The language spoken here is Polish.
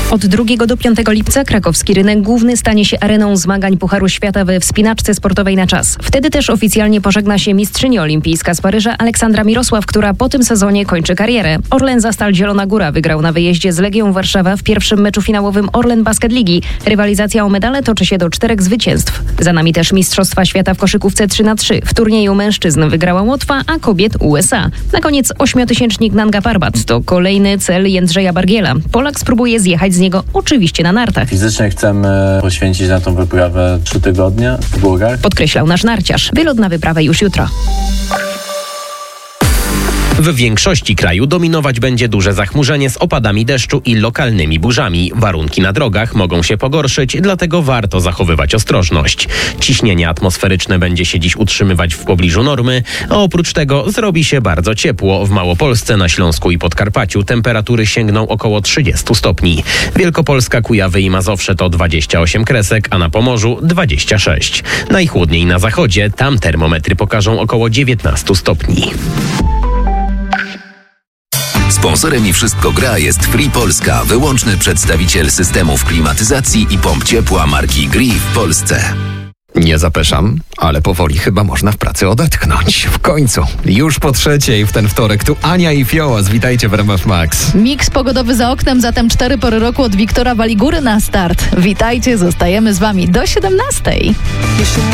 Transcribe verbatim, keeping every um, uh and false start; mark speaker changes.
Speaker 1: Od drugiego do piątego lipca krakowski rynek główny stanie się areną zmagań Pucharu Świata we wspinaczce sportowej na czas. Wtedy też oficjalnie pożegna się mistrzyni olimpijska z Paryża Aleksandra Mirosław, która po tym sezonie kończy karierę. Orlen Zastal Zielona Góra wygrał na wyjeździe z Legią Warszawa w pierwszym meczu finałowym Orlen Basket Ligi. Rywalizacja o medale toczy się do czterech zwycięstw. Za nami też Mistrzostwa Świata w koszykówce trzy na trzy. W turnieju mężczyzn wygrała Łotwa, a kobiet U S A. Na koniec ośmiotysięcznik Nanga Parbat. To kolejny cel Jędrzeja Bargiela. Polak spróbuje zjechać z niego oczywiście na nartach.
Speaker 2: Fizycznie chcemy poświęcić na tą wyprawę trzy tygodnie w górach.
Speaker 1: Podkreślał nasz narciarz. Wylot na wyprawę już jutro.
Speaker 3: W większości kraju dominować będzie duże zachmurzenie z opadami deszczu i lokalnymi burzami. Warunki na drogach mogą się pogorszyć, dlatego warto zachowywać ostrożność. Ciśnienie atmosferyczne będzie się dziś utrzymywać w pobliżu normy, a oprócz tego zrobi się bardzo ciepło. W Małopolsce, na Śląsku i Podkarpaciu temperatury sięgną około trzydziestu stopni. Wielkopolska, Kujawy i Mazowsze to dwadzieścia osiem kresek, a na Pomorzu dwadzieścia sześć. Najchłodniej na zachodzie, tam termometry pokażą około dziewiętnastu stopni.
Speaker 4: Sponsorem i Wszystko Gra jest Free Polska, wyłączny przedstawiciel systemów klimatyzacji i pomp ciepła marki Gree w Polsce.
Speaker 5: Nie zapeszam, ale powoli chyba można w pracy odetchnąć. W końcu, już po trzeciej w ten wtorek tu Ania i Fiołas. Witajcie w R M F Max.
Speaker 6: Miks pogodowy za oknem, zatem cztery pory roku od Wiktora Waligury na start. Witajcie, zostajemy z wami do siedemnastej.